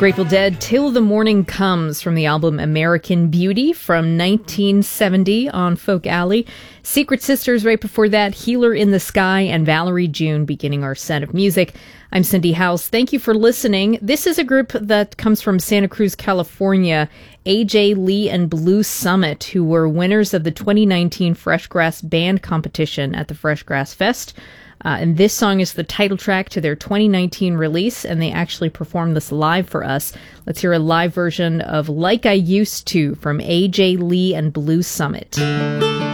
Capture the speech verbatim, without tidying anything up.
Grateful Dead, Till the Morning Comes, from the album American Beauty from nineteen seventy on Folk Alley. Secret Sisters right before that, Healer in the Sky, and Valerie June beginning our set of music. I'm Cindy House. Thank you for listening. This is a group that comes from Santa Cruz, California, A J Lee and Blue Summit, who were winners of the twenty nineteen Fresh Grass Band Competition at the Fresh Grass Fest. Uh, and this song is the title track to their twenty nineteen release, and they actually performed this live for us. Let's hear a live version of Like I Used To from A J Lee and Blue Summit.